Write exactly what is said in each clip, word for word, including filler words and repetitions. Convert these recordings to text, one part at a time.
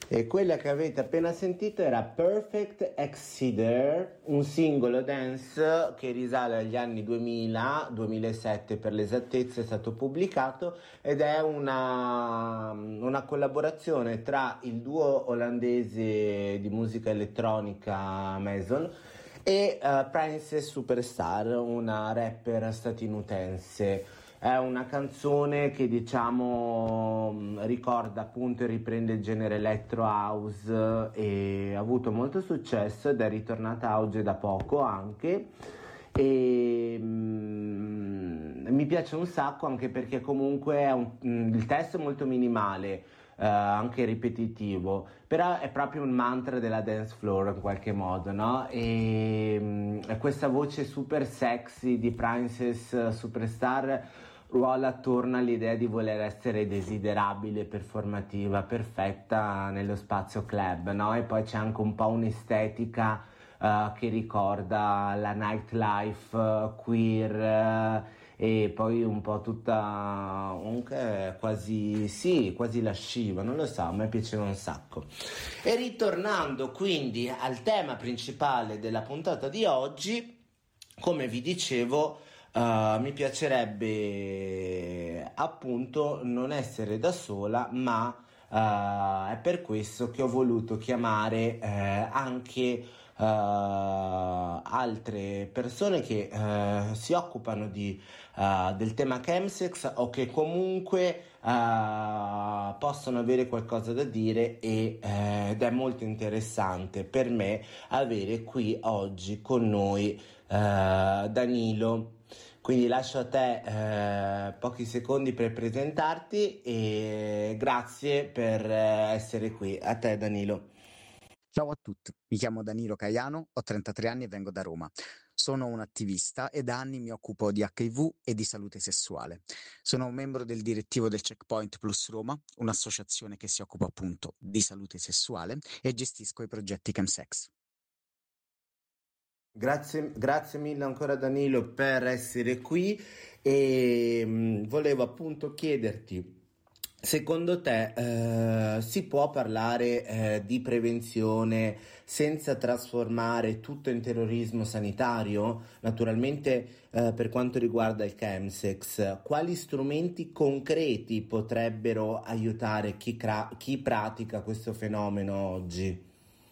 E quella che avete appena sentito era Perfect Exceeder, un singolo dance che risale agli anni duemila, duemilasette per l'esattezza, è stato pubblicato ed è una, una collaborazione tra il duo olandese di musica elettronica Mason e uh, Princess Superstar, una rapper statunitense. È una canzone che diciamo ricorda appunto e riprende il genere electro house e ha avuto molto successo ed è ritornata a auge da poco anche e mm, mi piace un sacco anche perché comunque è un, mm, il testo è molto minimale, eh, anche ripetitivo, però è proprio un mantra della dance floor in qualche modo, no? E mm, questa voce super sexy di Princess Superstar ruola attorno all'idea di voler essere desiderabile, performativa, perfetta nello spazio club, no? E poi c'è anche un po' un'estetica uh, che ricorda la nightlife uh, queer uh, e poi un po' tutta anche quasi sì, quasi lasciva, non lo so, a me piaceva un sacco. E ritornando quindi al tema principale della puntata di oggi, come vi dicevo, Uh, mi piacerebbe appunto non essere da sola, ma uh, è per questo che ho voluto chiamare uh, anche uh, altre persone che uh, si occupano di, uh, del tema chemsex o che comunque uh, possono avere qualcosa da dire e, uh, ed è molto interessante per me avere qui oggi con noi uh, Danilo. Quindi lascio a te eh, pochi secondi per presentarti e grazie per eh, essere qui. A te Danilo. Ciao a tutti, mi chiamo Danilo Caiano, ho trentatré anni e vengo da Roma. Sono un attivista e da anni mi occupo di acca i vu e di salute sessuale. Sono un membro del direttivo del Checkpoint Plus Roma, un'associazione che si occupa appunto di salute sessuale e gestisco i progetti Chemsex. Grazie, grazie mille ancora Danilo per essere qui e mh, volevo appunto chiederti, secondo te eh, si può parlare eh, di prevenzione senza trasformare tutto in terrorismo sanitario? Naturalmente eh, per quanto riguarda il chemsex, quali strumenti concreti potrebbero aiutare chi, cra- chi pratica questo fenomeno oggi?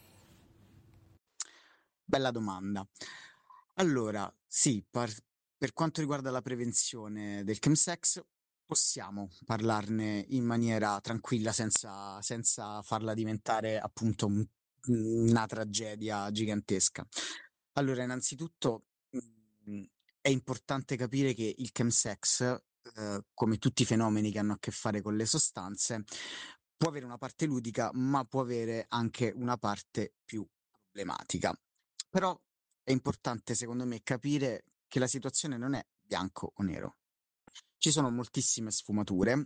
Bella domanda. Allora, sì, par- per quanto riguarda la prevenzione del chemsex, possiamo parlarne in maniera tranquilla senza, senza farla diventare appunto un- una tragedia gigantesca. Allora, innanzitutto, mm, è importante capire che il chemsex, eh, come tutti i fenomeni che hanno a che fare con le sostanze, può avere una parte ludica, ma può avere anche una parte più problematica. Però è importante, secondo me, capire che la situazione non è bianco o nero. Ci sono moltissime sfumature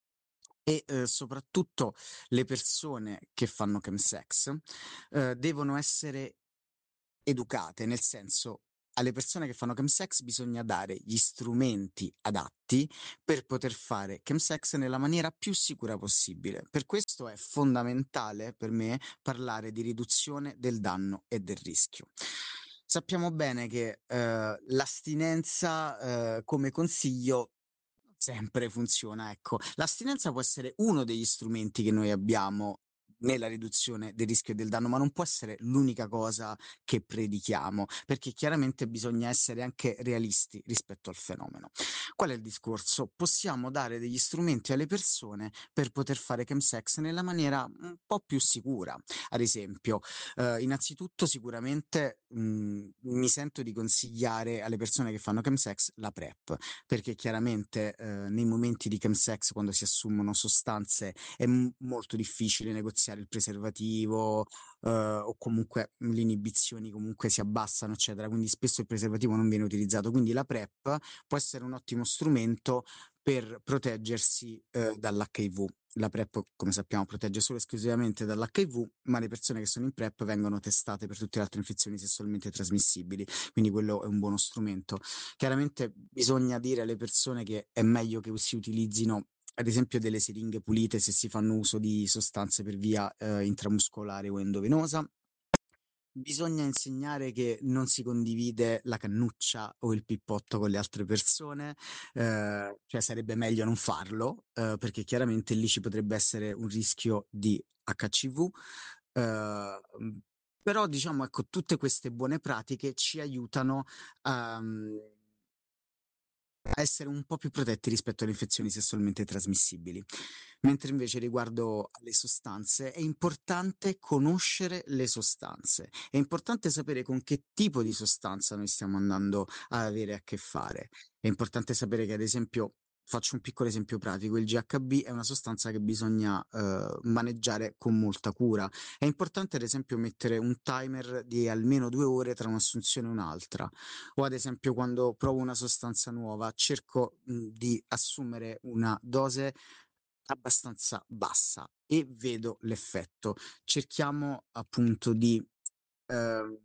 e eh, soprattutto le persone che fanno chemsex eh, devono essere educate, nel senso alle persone che fanno chemsex bisogna dare gli strumenti adatti per poter fare chemsex nella maniera più sicura possibile. Per questo è fondamentale per me parlare di riduzione del danno e del rischio. Sappiamo bene che eh, l'astinenza eh, come consiglio non sempre funziona, ecco. L'astinenza può essere uno degli strumenti che noi abbiamo nella riduzione del rischio e del danno, ma non può essere l'unica cosa che predichiamo, perché chiaramente bisogna essere anche realisti rispetto al fenomeno. Qual è il discorso? Possiamo dare degli strumenti alle persone per poter fare chemsex nella maniera un po' più sicura. Ad esempio, eh, innanzitutto sicuramente mh, mi sento di consigliare alle persone che fanno chemsex la PrEP, perché chiaramente eh, nei momenti di chemsex, quando si assumono sostanze, è m- molto difficile negoziare il preservativo eh, o comunque le inibizioni comunque si abbassano, eccetera. Quindi spesso il preservativo non viene utilizzato. Quindi la PrEP può essere un ottimo strumento per proteggersi eh, dall'acca i vu. La PrEP, come sappiamo, protegge solo e esclusivamente dall'acca i vu, ma le persone che sono in PrEP vengono testate per tutte le altre infezioni sessualmente trasmissibili, quindi quello è un buono strumento. Chiaramente bisogna dire alle persone che è meglio che si utilizzino ad esempio delle siringhe pulite se si fanno uso di sostanze per via eh, intramuscolare o endovenosa. Bisogna insegnare che non si condivide la cannuccia o il pippotto con le altre persone, eh, cioè sarebbe meglio non farlo, eh, perché chiaramente lì ci potrebbe essere un rischio di acca ci vu. eh, Però diciamo, ecco, tutte queste buone pratiche ci aiutano a, a essere un po' più protetti rispetto alle infezioni sessualmente trasmissibili. Mentre invece riguardo alle sostanze, è importante conoscere le sostanze, è importante sapere con che tipo di sostanza noi stiamo andando ad avere a che fare. È importante sapere che, ad esempio, faccio un piccolo esempio pratico, il gi acca bi è una sostanza che bisogna eh, maneggiare con molta cura. È importante, ad esempio, mettere un timer di almeno due ore tra un'assunzione e un'altra. O ad esempio quando provo una sostanza nuova cerco mh, di assumere una dose abbastanza bassa e vedo l'effetto. Cerchiamo appunto di ehm,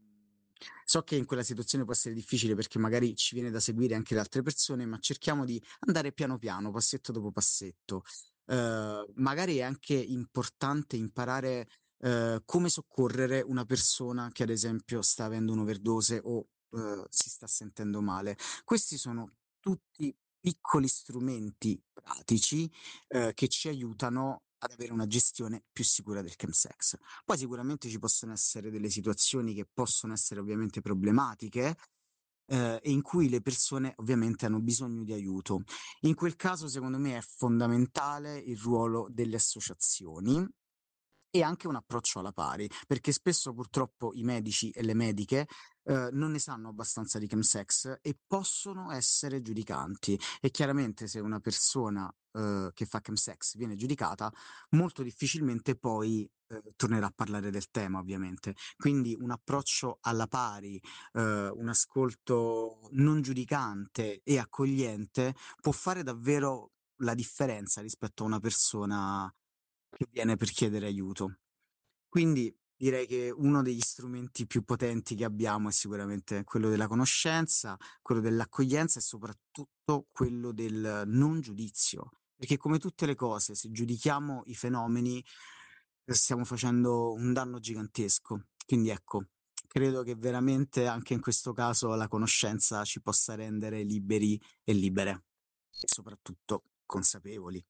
so che in quella situazione può essere difficile perché magari ci viene da seguire anche le altre persone, ma cerchiamo di andare piano piano, passetto dopo passetto. Eh, magari è anche importante imparare eh, come soccorrere una persona che ad esempio sta avendo un'overdose o eh, si sta sentendo male. Questi sono tutti piccoli strumenti pratici eh, che ci aiutano ad avere una gestione più sicura del chemsex. Poi sicuramente ci possono essere delle situazioni che possono essere ovviamente problematiche, eh, e in cui le persone ovviamente hanno bisogno di aiuto. In quel caso, secondo me, è fondamentale il ruolo delle associazioni e anche un approccio alla pari, perché spesso purtroppo i medici e le mediche eh, non ne sanno abbastanza di chemsex e possono essere giudicanti. E chiaramente se una persona eh, che fa chemsex viene giudicata, molto difficilmente poi eh, tornerà a parlare del tema, ovviamente. Quindi un approccio alla pari, eh, un ascolto non giudicante e accogliente può fare davvero la differenza rispetto a una persona che viene per chiedere aiuto. Quindi direi che uno degli strumenti più potenti che abbiamo è sicuramente quello della conoscenza, quello dell'accoglienza e soprattutto quello del non giudizio. Perché come tutte le cose, se giudichiamo i fenomeni, eh, stiamo facendo un danno gigantesco. Quindi ecco, credo che veramente anche in questo caso la conoscenza ci possa rendere liberi e libere e soprattutto consapevoli.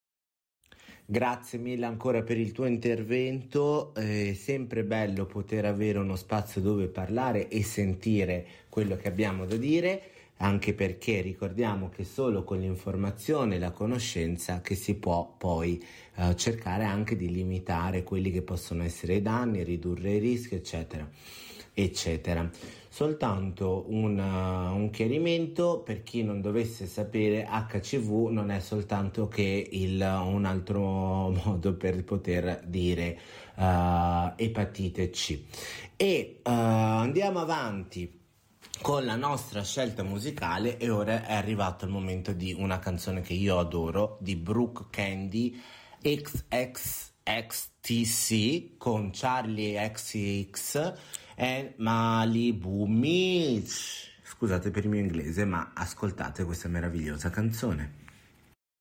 Grazie mille ancora per il tuo intervento, è sempre bello poter avere uno spazio dove parlare e sentire quello che abbiamo da dire, anche perché ricordiamo che solo con l'informazione e la conoscenza che si può poi eh, cercare anche di limitare quelli che possono essere i danni, ridurre i rischi, eccetera, eccetera. Soltanto un, uh, un chiarimento per chi non dovesse sapere: acca ci vu non è soltanto che il, un altro modo per poter dire uh, epatite C. E uh, andiamo avanti con la nostra scelta musicale e ora è arrivato il momento di una canzone che io adoro, di Brooke Candy, X X X T C con Charlie X X e Malibu Beach. Scusate per il mio inglese, ma ascoltate questa meravigliosa canzone.